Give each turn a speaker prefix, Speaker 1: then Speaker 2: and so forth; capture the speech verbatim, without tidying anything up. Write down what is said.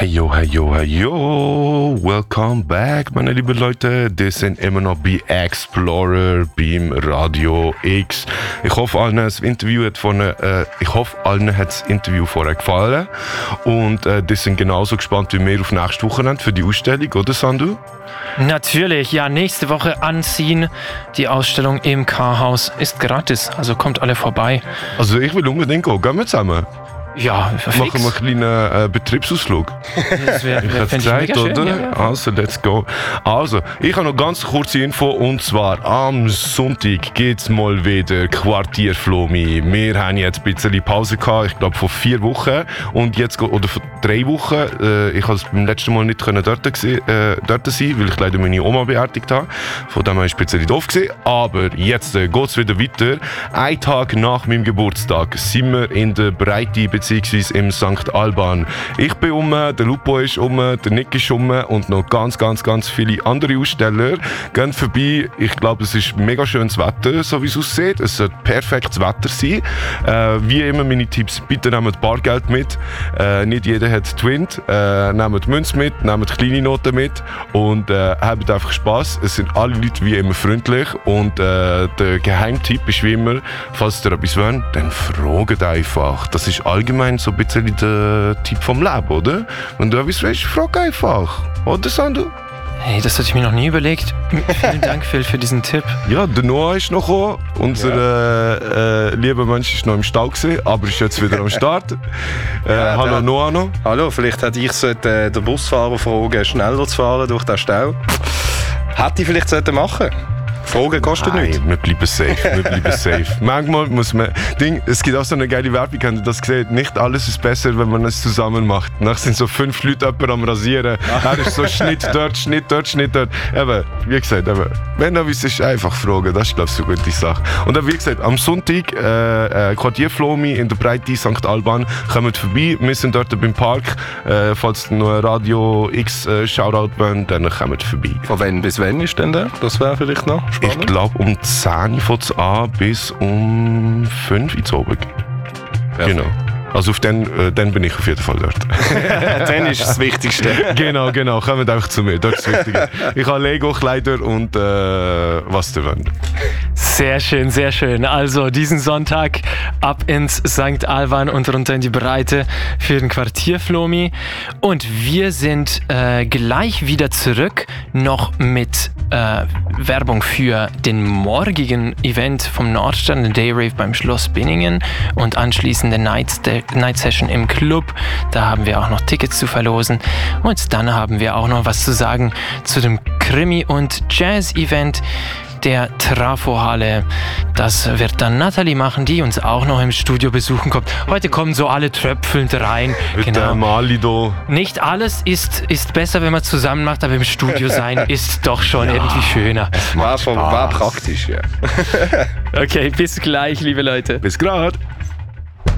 Speaker 1: Hey yo, hey yo, hey yo, welcome back, meine lieben Leute. Das sind immer noch bei Explorer beim Radio X. Ich hoffe, allen das Interview hat vorne, äh, ich hoffe, allen hat das Interview vorher gefallen. Und äh, die sind genauso gespannt wie wir auf nächste Wochenende für die Ausstellung, oder Sandu?
Speaker 2: Natürlich, ja, nächste Woche anziehen. Die Ausstellung im K-Haus ist gratis, also kommt alle vorbei.
Speaker 1: Also ich will unbedingt gehen, gehen wir zusammen?
Speaker 2: Ja, fix.
Speaker 1: Machen wir einen kleinen äh, Betriebsausflug.
Speaker 2: Das wär,
Speaker 1: ich
Speaker 2: wär,
Speaker 1: hätte gesagt,
Speaker 2: ich
Speaker 1: oder?
Speaker 2: Schön, ja, ja.
Speaker 1: Also, let's go. Also, ich habe noch ganz kurze Info, und zwar am Sonntag geht es mal wieder Quartier Flomi. Wir haben jetzt ein bisschen Pause gehabt, ich glaube vor vier Wochen und jetzt, oder vor drei Wochen. Äh, ich konnte beim letzten Mal nicht dort, gewesen, äh, dort sein, weil ich leider meine Oma beerdigt habe. Von dem war ich ein bisschen doof gewesen. Aber jetzt äh, geht es wieder weiter. Ein Tag nach meinem Geburtstag sind wir in der Breite beziehungsweise im Sankt Alban. Ich bin um, der Lupo ist um, der Nick ist um und noch ganz, ganz, ganz viele andere Aussteller gehen vorbei. Ich glaube, es ist mega schönes Wetter, so wie es aussieht. Es sollte perfektes Wetter sein. Äh, wie immer meine Tipps, bitte nehmt Bargeld mit. Äh, nicht jeder hat Twint. Äh, nehmt Münze mit, nehmt kleine Noten mit und äh, habt einfach Spass. Es sind alle Leute wie immer freundlich und äh, der Geheimtipp ist wie immer, falls ihr etwas wollt, dann fragt einfach. Das ist allgemein so ein bisschen der Typ vom Leben, oder? Wenn du etwas willst, frag einfach. Oder, Sandu?
Speaker 2: Hey, das hatte ich mir noch nie überlegt. Vielen Dank, Phil, für diesen Tipp.
Speaker 1: Ja, der Noah ist noch gekommen. Unser ja. äh, äh, lieber Mensch ist noch im Stall gewesen, aber ist jetzt wieder am Start. Äh, ja, hallo Noah noch.
Speaker 3: Hallo, vielleicht hätte ich sollte, äh, den Busfahrer fragen, schneller zu fahren durch den Stau. Hätte ich vielleicht sollten machen. Fragen kostet nichts.
Speaker 1: Nein, wir bleiben safe, wir bleiben safe. Manchmal muss man, Ding, es gibt auch so eine geile Werbung, habt ihr das gesehen? Nicht alles ist besser, wenn man es zusammen macht. Danach sind so fünf Leute jemand am Rasieren. Er ist so Schnitt dort, Schnitt dort, Schnitt dort. Eben, wie gesagt, eben, wenn du etwas ist, einfach fragen. Das ist, glaube ich, so eine gute Sache. Und dann, wie gesagt, am Sonntag, äh, äh, Quartier Flomi in der Breite Sankt Alban, kommt vorbei. Wir sind dort beim Park. Äh, falls ihr noch ein Radio X äh, Shoutout wollt, dann kommt vorbei.
Speaker 3: Von wann bis wann ist denn der? Das wäre vielleicht noch spannend.
Speaker 1: Ich glaube, um zehn Uhr fängt es an bis um fünf Uhr Abend. Genau. Also auf den, äh, dann bin ich auf jeden Fall dort.
Speaker 3: Dann ist das Wichtigste.
Speaker 1: Genau, genau. Kommt einfach zu mir. Das ist das Wichtige. Ich habe Lego, Kleider und äh, was ihr wollt.
Speaker 2: Sehr schön, sehr schön. Also diesen Sonntag ab ins Sankt Alban und runter in die Breite für den Quartierflomi. Und wir sind äh, gleich wieder zurück, noch mit äh, Werbung für den morgigen Event vom Nordstern, den Dayrave beim Schloss Binningen und anschließend der Night, Night Session im Club. Da haben wir auch noch Tickets zu verlosen. Und dann haben wir auch noch was zu sagen zu dem Krimi- und Jazz-Event der Trafohalle. Das wird dann Nathalie machen, die uns auch noch im Studio besuchen kommt. Heute kommen so alle tröpfelnd rein.
Speaker 1: Mit
Speaker 2: genau.
Speaker 1: der Mali da.
Speaker 2: Nicht alles ist, ist besser, wenn man zusammen macht, aber im Studio sein ist doch schon ja. irgendwie schöner.
Speaker 3: War, war praktisch, ja.
Speaker 2: Okay, bis gleich, liebe Leute.
Speaker 1: Bis grad.